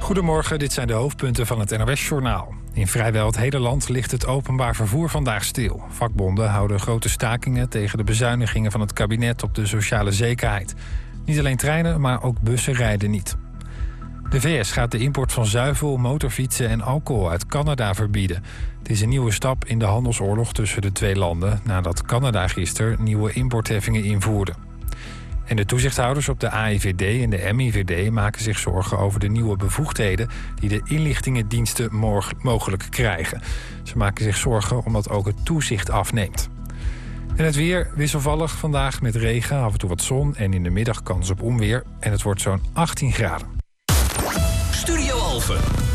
Goedemorgen, dit zijn de hoofdpunten van het NOS-journaal. In vrijwel het hele land ligt het openbaar vervoer vandaag stil. Vakbonden houden grote stakingen tegen de bezuinigingen van het kabinet op de sociale zekerheid. Niet alleen treinen, maar ook bussen rijden niet. De VS gaat de import van zuivel, motorfietsen en alcohol uit Canada verbieden. Het is een nieuwe stap in de handelsoorlog tussen de twee landen, nadat Canada gisteren nieuwe importheffingen invoerde. En de toezichthouders op de AIVD en de MIVD maken zich zorgen over de nieuwe bevoegdheden die de inlichtingendiensten mogelijk krijgen. Ze maken zich zorgen omdat ook het toezicht afneemt. En het weer wisselvallig vandaag met regen, af en toe wat zon en in de middag kans op onweer. En het wordt zo'n 18 graden. Studio Alphen.